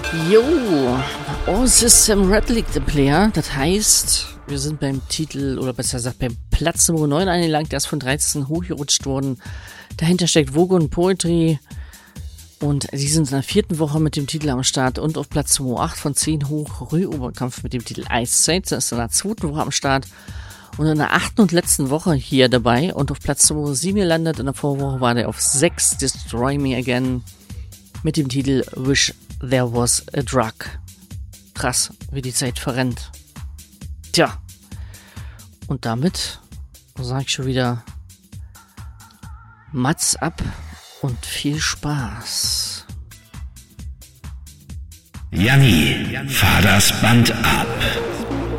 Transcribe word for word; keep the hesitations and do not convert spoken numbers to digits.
Jo, All System Red liegt im Player. Das heißt, wir sind beim Titel, oder besser gesagt beim Platz Nummer neun angelangt. Der ist von dreizehn hochgerutscht worden. Dahinter steckt Vogon Poetry. Und sie sind in der vierten Woche mit dem Titel am Start. Und auf Platz Nummer acht von zehn hoch Rüoberkampf mit dem Titel Ice Side. Das ist in der zweiten Woche am Start. Und in der achten und letzten Woche hier dabei. Und auf Platz Nummer sieben gelandet. In der Vorwoche war der auf sechs, Destroy Me Again. Mit dem Titel Wish There Was a Drug. Krass, wie die Zeit verrennt. Tja. Und damit sage ich schon wieder Mats ab und viel Spaß. Janni, fahr das Band ab.